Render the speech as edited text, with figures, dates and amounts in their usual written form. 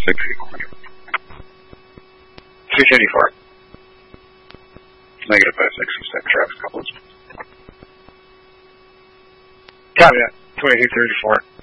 6 equal. 354. Negative 5667, Travis Couples. Copy that. 2234.